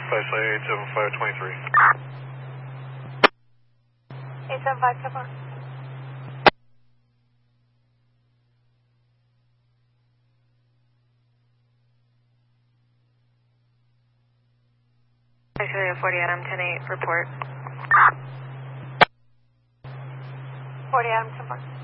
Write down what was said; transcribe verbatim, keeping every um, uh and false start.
Precisely eight seven five twenty-three. eight seven five, so far. Actually, forty Adam, ten eight, report. forty Adam, so far.